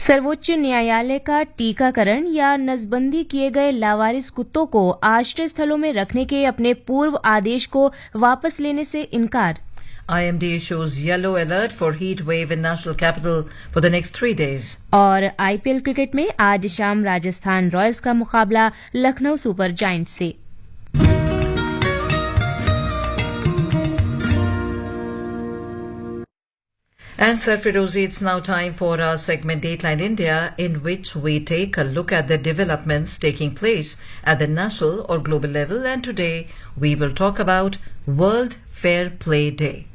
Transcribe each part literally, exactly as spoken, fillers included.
सर्वोच्च न्यायालय का टीकाकरण या नसबंदी किए गए लावारिस कुत्तों को आश्रय स्थलों में रखने के अपने पूर्व आदेश को वापस लेने से इनकार। I M D issues yellow alert for heat wave in national capital for the next three days. और आईपीएल क्रिकेट में आज शाम राजस्थान रॉयल्स का मुकाबला लखनऊ सुपर जायंट्स से। And Sir Firozi, it's now time for our segment Dateline India, in which we take a look at the developments taking place at the national or global level. And today we will talk about World Fair Play Day.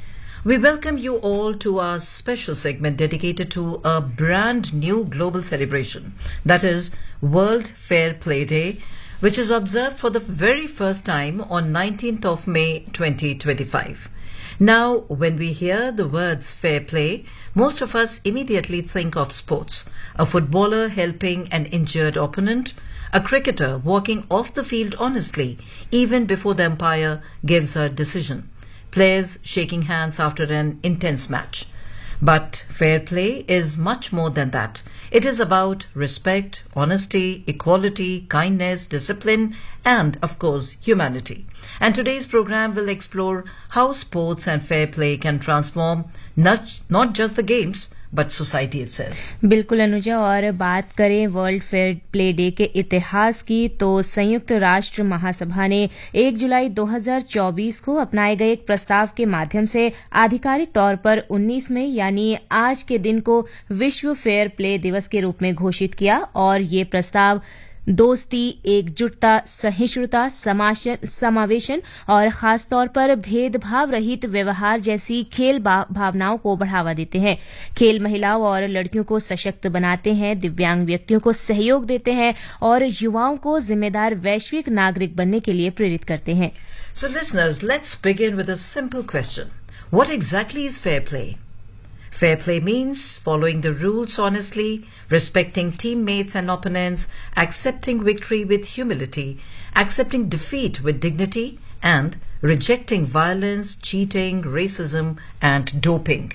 We welcome you all to our special segment dedicated to a brand new global celebration, that is World Fair Play Day, which is observed for the very first time on nineteenth of May twenty twenty-five. Now, when we hear the words fair play, most of us immediately think of sports. A footballer helping an injured opponent, a cricketer walking off the field honestly, even before the umpire gives a decision, players shaking hands after an intense match. But fair play is much more than that. It is about respect, honesty, equality, kindness, discipline, and, of course, humanity. And today's program will explore how sports and fair play can transform not, not just the games, but society itself. बिल्कुल अनुजा, और बात करें world fair play day के इतिहास की तो संयुक्त राष्ट्र महासभा ने एक जुलाई दो हज़ार चौबीस को अपनाए गए एक प्रस्ताव के माध्यम से आधिकारिक तौर पर उन्नीस मई यानी आज के दिन को विश्व फेयर प्ले दिवस के रूप में घोषित किया। और ये प्रस्ताव दोस्ती, एकजुटता, सहिष्णुता, समावेशन और खासतौर पर भेदभाव रहित व्यवहार जैसी खेल भावनाओं को बढ़ावा देते हैं। खेल महिलाओं और लड़कियों को सशक्त बनाते हैं, दिव्यांग व्यक्तियों को सहयोग देते हैं और युवाओं को जिम्मेदार वैश्विक नागरिक बनने के लिए प्रेरित करते हैं। So listeners, let's begin with a simple question. What exactly is fair play? Fair play means following the rules honestly, respecting teammates and opponents, accepting victory with humility, accepting defeat with dignity, and rejecting violence, cheating, racism, and doping.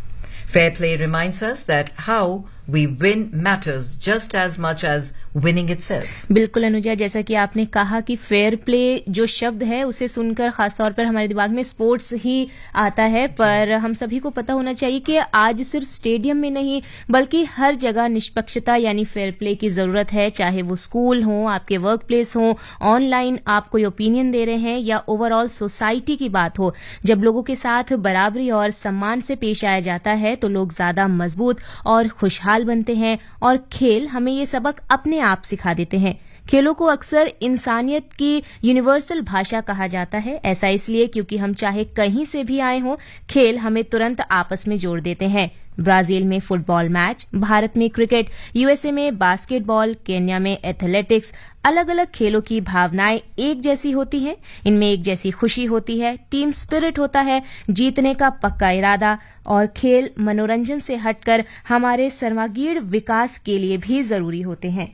Fair play reminds us that how we win matters just as much as winning itself. बिल्कुल अनुजा, जैसा कि आपने कहा कि fair play जो शब्द है उसे सुनकर खासतौर पर हमारे दिमाग में स्पोर्ट्स ही आता है, पर हम सभी को पता होना चाहिए कि आज सिर्फ स्टेडियम में नहीं बल्कि हर जगह निष्पक्षता यानी फेयर प्ले की जरूरत है। चाहे वो स्कूल हो, आपके वर्क प्लेस हो, ऑनलाइन आप कोई ओपिनियन दे रहे हैं या ओवरऑल सोसाइटी की बात हो, जब लोगों के साथ बराबरी और सम्मान से पेश आया जाता है तो लोग ज्यादा मजबूत और खुशहाल बनते हैं। और खेल हमें ये सबक अपने आप सिखा देते हैं। खेलों को अक्सर इंसानियत की यूनिवर्सल भाषा कहा जाता है। ऐसा इसलिए क्योंकि हम चाहे कहीं से भी आए हों, खेल हमें तुरंत आपस में जोड़ देते हैं। ब्राजील में फुटबॉल मैच, भारत में क्रिकेट, यूएसए में बास्केटबॉल, केन्या में एथलेटिक्स, अलग अलग खेलों की भावनाएं एक जैसी होती हैं। इनमें एक जैसी खुशी होती है, टीम स्पिरिट होता है, जीतने का पक्का इरादा, और खेल मनोरंजन से हटकर हमारे सर्वांगीण विकास के लिए भी जरूरी होते हैं।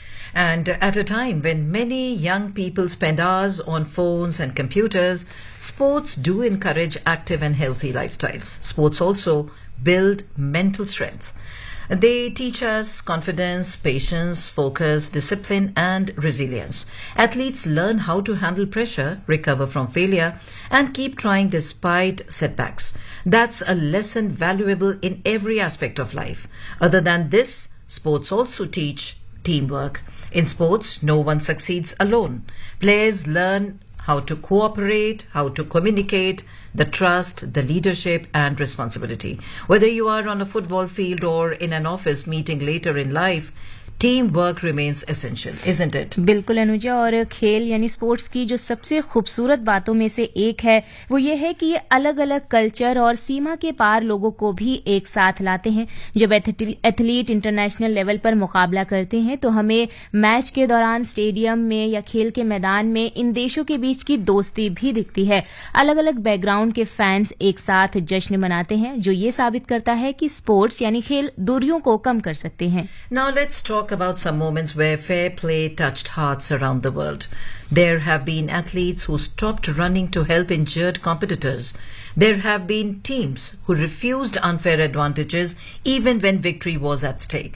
And at a time when many young people spend hours on phones and computers, sports do encourage active and healthy lifestyles. Sports also build mental strength. They teach us confidence, patience, focus, discipline, and resilience. Athletes learn how to handle pressure, recover from failure, and keep trying despite setbacks. That's a lesson valuable in every aspect of life. Other than this, sports also teach teamwork. In sports, no one succeeds alone. Players learn how to cooperate, how to communicate, the trust, the leadership and responsibility. Whether you are on a football field or in an office meeting later in life, team work remains essential, isn't it? बिल्कुल अनुजा, और खेल यानी sports की जो सबसे खूबसूरत बातों में से एक है वो ये है कि ये अलग अलग कल्चर और सीमा के पार लोगों को भी एक साथ लाते हैं। जब एथलीट इंटरनेशनल लेवल पर मुकाबला करते हैं तो हमें मैच के दौरान स्टेडियम में या खेल के मैदान में इन देशों के बीच की दोस्ती भी दिखती है। अलग अलग बैकग्राउंड के फैंस एक साथ जश्न मनाते हैं, जो ये साबित करता है कि स्पोर्ट्स यानी खेल दूरियों को कम कर सकते हैं। Now let's talk about some moments where fair play touched hearts around the world. There have been athletes who stopped running to help injured competitors. There have been teams who refused unfair advantages even when victory was at stake.